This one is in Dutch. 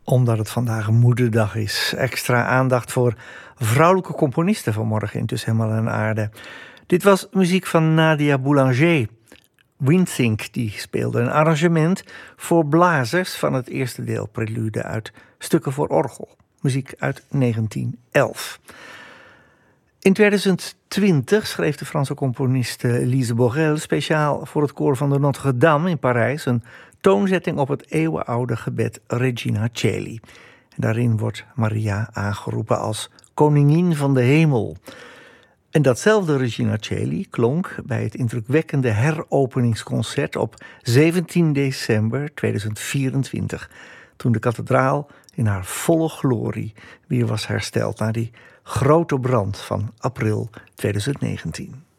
Omdat het vandaag Moederdag is. Extra aandacht voor vrouwelijke componisten vanmorgen in Tussen Hemel en Aarde. Dit was muziek van Nadia Boulanger. Winsink die speelde een arrangement voor blazers van het eerste deel prelude uit Stukken voor orgel. Muziek uit 1911. In 2020 schreef de Franse componiste Lise Borel speciaal voor het koor van de Notre-Dame in Parijs een toonzetting op het eeuwenoude gebed Regina Coeli. Daarin wordt Maria aangeroepen als koningin van de hemel. En datzelfde Regina Coeli klonk bij het indrukwekkende heropeningsconcert op 17 december 2024, toen de kathedraal in haar volle glorie weer was hersteld na die grote brand van april 2019.